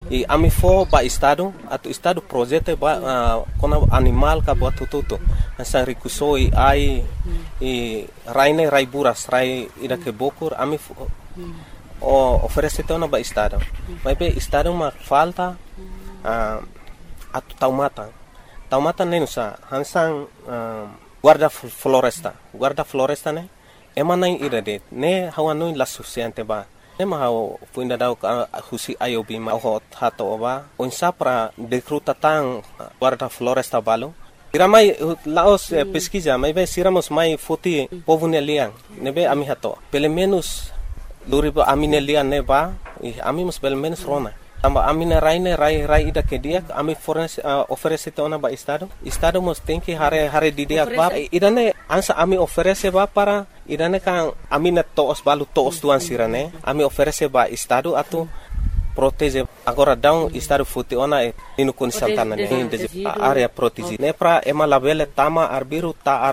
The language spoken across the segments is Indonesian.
E ami fo ba estado atu estado projeto ba kona animal ka buat tututo asa rikusoi ai e raine raiburas rai ida ke bokur ami o oferece tona ba estado vai be estado ma falta atu taumata nenusa hansang guarda floresta ne emana ida de ne hawano la suficiente ba Nema hao puinda dau ka husi ayobi ma ho hato oba onsa pra dekruta tang guarda floresta balo iramai laos pesquisa mai be siramos mai foti povune liang nebe ami hato pelo menos luribo amine liang neba ami mus pelo menos rona tamba amine rai ida ke dia ami oferece tona ba estado mos tenki hare didia ba idane ansa ami oferece ba para idane kan amina toos balu toos tuan sirane ami oferece ba estado atu protege agora down estado futi ona inu kun santana ne area protege ne pra ema labele tama arbiru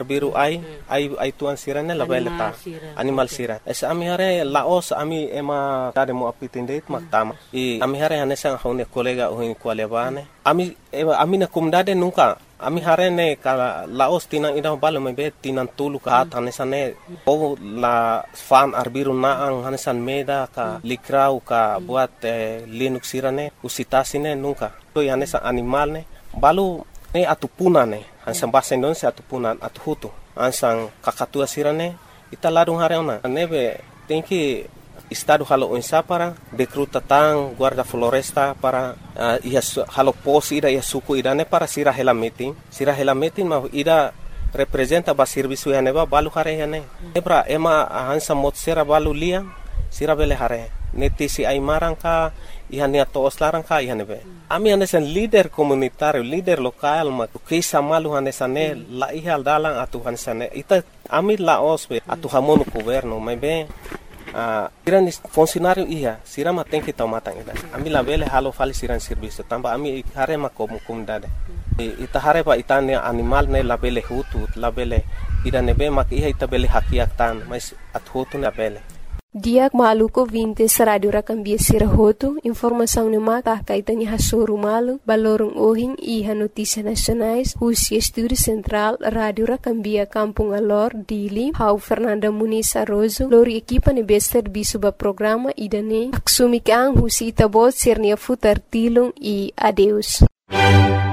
ai tuan sirane labele ta animal sira es ami hare laos ami ema tade mo apitinde mak tama ami hare hanesa haune kolega ohin kwalebane ami na kumdade nunca ami hare ne kala laos tinang ida balo mebe tinang tulu ka hanesa ne o la fan arbiru naang hanesan meda ka likrau ka buat linux sirane usitasine nunca to hanesa animal ne balu ne atupuna ne hansan bahasa Indonesia atupuna atuhutu hansan kakatua sirane ita ladung hare ona nebe tenki estado halo onsa para dekruta tang guarda floresta para halo pos ida suku idane para sira hela meeting ma ida representa ba servisu ya neba balu hare ya ne ebra ema hansa mot sera balu lia sira bele hare netisi ai marangka ihania toos larangka ihanebe ami hanesan leader komunitario leader lokal ma kisa malu hanesane la ihal dalang atu hanesane ita ami la osbe atu hamonu governo mebe siran funcionário sirama tem que tomar tangida ami la bele halo fali siran serviço tamba ami hare ma comunidade ita hare ba itane animal ne la bele hutu la bele ida nebe mak ita bele hakiak tan mas at hutu na bele Diak maluko vintes radio rakambia sirahoto informação ne maka kaitani hasuru malu balorong ohin iha notícia nacionais husi estúdio central radio rakambia Kampung Alor Dili hau Fernanda Muniz Arrozo lori equipa ne bester bisuba programa idane aksumik ang husi itabot sirnia futar tilong I adeus